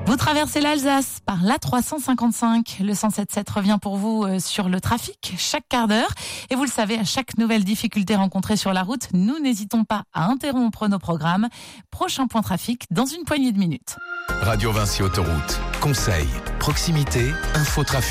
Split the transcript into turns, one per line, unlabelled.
Vous traversez l'Alsace par l'A355. Le 107.7 revient pour vous sur le trafic chaque quart d'heure. Et vous le savez, à chaque nouvelle difficulté rencontrée sur la route, nous n'hésitons pas à interrompre nos programmes. Prochain point trafic dans une poignée de minutes.
Radio Vinci Autoroute. Conseils, proximité, infotrafic.